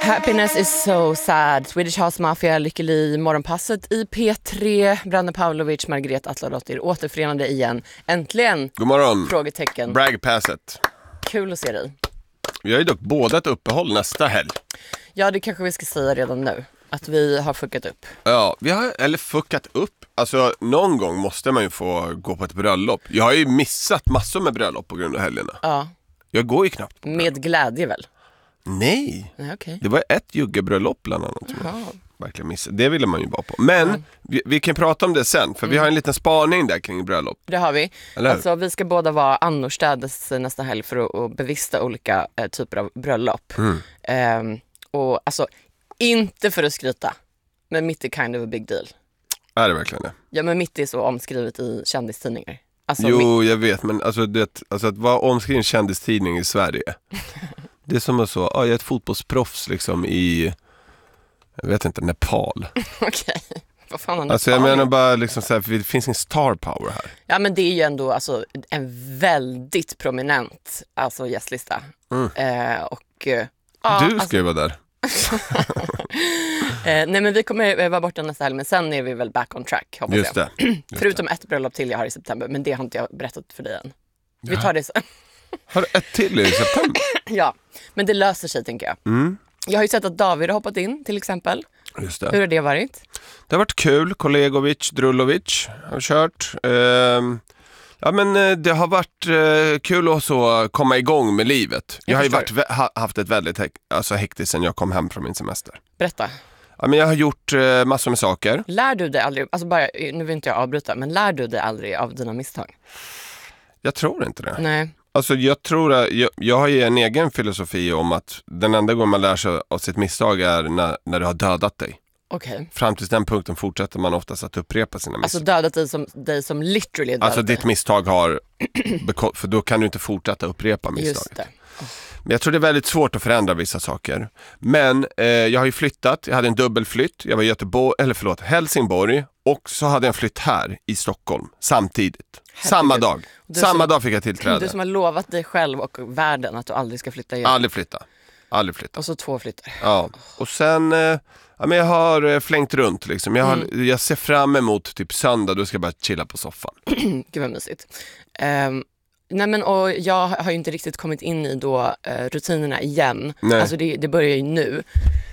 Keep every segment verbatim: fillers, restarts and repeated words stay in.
Happiness is so sad. Swedish House Mafia, Lykke Li, Morgonpasset i P tre. Branne Pavlovic, Margrethe Atladottir återförenade igen. Äntligen. God morgon. Frågetecken. Bragpasset. Kul att se dig. Vi har ju dock båda ett uppehåll nästa helg. Ja, det kanske vi ska säga redan nu. Att vi har fuckat upp. Ja, vi har, eller fuckat upp. Alltså, någon gång måste man ju få gå på ett bröllop. Jag har ju missat massor med bröllop på grund av helgerna. Ja. Jag går ju knappt. Med glädje väl? Nej. Nej, okay. Det var ett juggebröllop bland annat. Ja. Verkligen missat. Det ville man ju vara på. Men ja. vi, vi kan prata om det sen. För mm. vi har en liten spaning där kring bröllop. Det har vi. Alltså, vi ska båda vara annorstädes nästa helg för att, att bevista olika eh, typer av bröllop. Mm. Um, och alltså, inte för att skryta. Men mitt är kind of a big deal. Är det verkligen det? Ja, men mitt är så omskrivet i kändistidningar. Alltså, jo, mitt... jag vet. Men alltså, det, alltså att vara omskriven kändistidning i Sverige. Det är som att så, ah, jag är ett fotbollsproffs liksom i, jag vet inte, Nepal. Okej, okay. Vad fan har Nepal? Alltså jag menar bara liksom så här, för det finns en star power här. Ja, men det är ju ändå alltså, en väldigt prominent alltså, gästlista. Mm. Eh, och, eh, du ska alltså... ju vara där. eh, nej, men vi kommer vara borta nästa helg, men sen är vi väl back on track, hoppas Just jag. det. Just Förutom det. ett bröllop till jag har i september, men det har inte jag berättat för dig än. Vi tar det sen. Har du ett till i september? Ja, men det löser sig, tänker jag. Mm. Jag har ju sett att David har hoppat in, till exempel. Just det. Hur har det varit? Det har varit kul. Kolegovic, Drulovic har kört. Ehm, ja, men det har varit eh, kul att så komma igång med livet. Jag, jag har ju varit, ha, haft ett väldigt hek, alltså, hektiskt sen jag kom hem från min semester. Berätta. Ja, men jag har gjort eh, massor med saker. Lär du dig aldrig, alltså bara, nu vill inte jag avbryta, men lär du dig aldrig av dina misstag? Jag tror inte det. Nej. Alltså jag tror att jag, jag har ju en egen filosofi om att den enda gången man lär sig av sitt misstag är när, när du har dödat dig. Okej. Okay. Fram till den punkten fortsätter man oftast att upprepa sina misstag. Alltså dödat dig som, dig som literally dödat Alltså dig. ditt misstag har, för då kan du inte fortsätta upprepa misstaget. Just det. Oh. Men jag tror det är väldigt svårt att förändra vissa saker. Men eh, jag har ju flyttat, jag hade en dubbelflytt. Jag var i Göteborg, eller förlåt, Helsingborg. Och så hade jag en flytt här i Stockholm samtidigt. Herregud. Samma dag. Samma som, dag fick jag tillträde. Du som har lovat dig själv och världen att du aldrig ska flytta igen. Aldrig flytta. Aldrig flytta. Och så två flyttar. Ja. Och sen, eh, ja, men jag har eh, flängt runt liksom. Jag, har, mm. jag ser fram emot typ söndag, då ska jag bara chilla på soffan. Gud vad mysigt. Um, nej men och jag har ju inte riktigt kommit in i då uh, rutinerna igen. Nej. Alltså det, det börjar ju nu.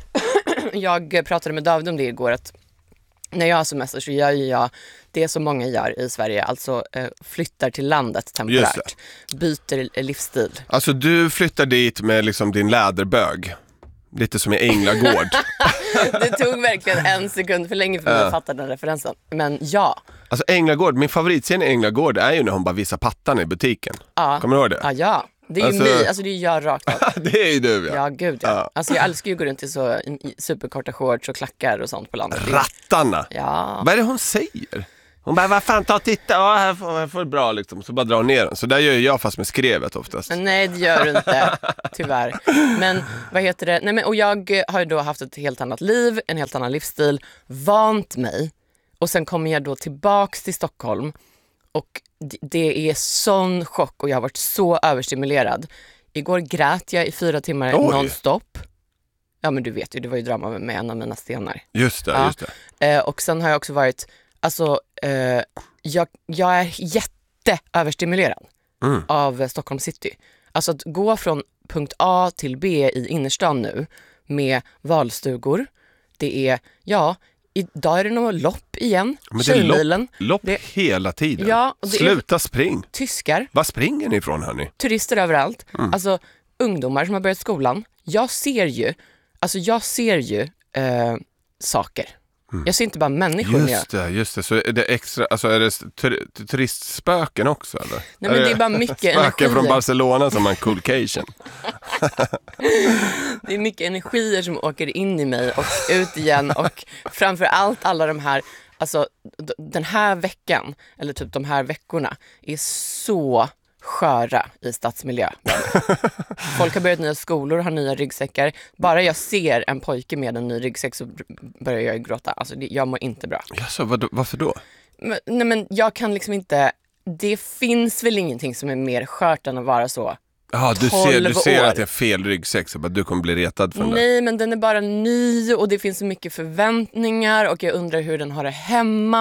Jag pratade med David om det igår, att när jag har semester så gör jag det som många gör i Sverige, alltså eh, flyttar till landet temporärt, byter livsstil. Alltså du flyttar dit med liksom din läderbög, lite som i Änglagård. Det tog verkligen en sekund för länge för mig att fatta den referensen, men ja. Alltså Änglagård, min favoritscen i Änglagård är ju när hon bara visar pattan i butiken. Ja. Kommer du ihåg det? Ja, ja. Det är ju alltså... mig, alltså det är ju jag rakt av. Det är ju du, ja. Ja, gud ja. ja. Alltså jag älskar ju att gå runt i så i superkorta shorts och klackar och sånt på landet. Rattarna! Ja. Vad är det hon säger? Hon bara, vad fan, ta och titta, ja, här får, här får det bra liksom. Så bara drar ner den. Så där gör jag fast med skrevet oftast. Men nej, det gör du inte, tyvärr. Men vad heter det? Nej, men, och jag har ju då haft ett helt annat liv, en helt annan livsstil, vant mig. Och sen kommer jag då tillbaks till Stockholm. Och det är sån chock och jag har varit så överstimulerad. Igår grät jag i fyra timmar Oj. nonstop. Ja, men du vet ju, det var ju drama med en av mina stenar. Just det, ja. just det. Eh, och sen har jag också varit, alltså, eh, jag, jag är jätte överstimulerad mm. av Stockholm city. Alltså att gå från punkt A till B i innerstan nu med valstugor. Det är, ja... Idag är det nog lopp igen. Men det är lopp, lopp det... hela tiden. Ja, och det Sluta är... spring. Tyskar. Vad springer ni ifrån, hörni? Turister överallt. Mm. Alltså ungdomar som har börjat skolan. Jag ser ju, alltså jag ser ju äh, saker. Mm. Jag ser inte bara människor. Just det, just det. Så är det extra, alltså är det tur- turistspöken också, eller? Nej, men det är bara mycket spöken energier. Från Barcelona som en coolcation. Det är mycket energier som åker in i mig och ut igen. Och framförallt alla de här, alltså d- den här veckan, eller typ de här veckorna, är så sköra i stadsmiljö. Folk har börjat nya skolor, har nya ryggsäckar. Bara jag ser en pojke med en ny ryggsäck så börjar jag gråta. Alltså det, jag mår inte bra. Jaså, vad, varför då? Men, nej men jag kan liksom inte, det finns väl ingenting som är mer skört än att vara så Ja, du tolv ser, du ser år. att jag har fel ryggsäck, så bara, du kommer bli retad från det. Nej, men den är bara ny och det finns så mycket förväntningar och jag undrar hur den har det hemma.